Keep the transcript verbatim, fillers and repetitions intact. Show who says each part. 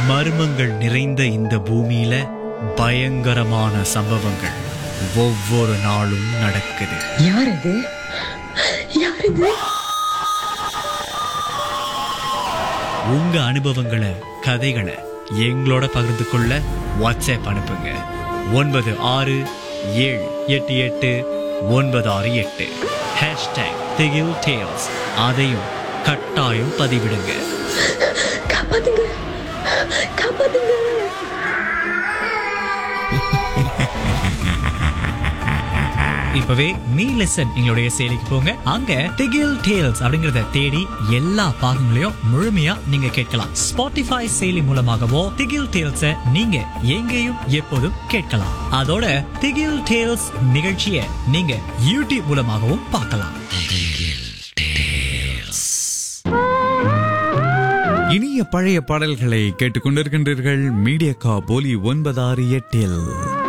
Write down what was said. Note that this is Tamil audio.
Speaker 1: மர்மங்கள் நிறைந்த இந்த பூமியில பயங்கரமான சம்பவங்கள் ஒவ்வொரு நாளும் நடக்குது.
Speaker 2: யார் இது? யார் இது?
Speaker 1: உங்க அனுபவங்களை, கதைகளை எங்களோட பகிர்ந்து கொள்ள வாட்ஸ்அப் அனுப்புங்க. ஒன்பது ஆறு ஏழு எட்டு எட்டு ஒன்பது ஆறு எட்டு ஹேஷ்டாக் திகில் டேல்ஸ். அதையும் கட்டாயம் பதிவிடுங்க.
Speaker 2: காப்பாத்துங்க, காப்பாத்துங்க.
Speaker 3: இப்பவே மீ லெசன் எங்களுடைய செயலிக்கு போங்க. அங்க திகில் டேல்ஸ் அப்படிங்கறத தேடி எல்லா பாகங்களையும் முழுமையா நீங்க கேட்கலாம். ஸ்பாட்டிஃபை செயலி மூலமாகவோ திகில் டேல்ஸ நீங்க எங்கேயும் எப்போதும் கேட்கலாம். அதோட திகில் டேல்ஸ் நிகழ்ச்சியை நீங்க யூடியூப் மூலமாகவும் பார்க்கலாம்.
Speaker 4: இனிய பழைய பாடல்களை கேட்டுக்கொண்டிருக்கின்றீர்கள் மீடியா கா போலி ஒன்பது ஆறு எட்டில்.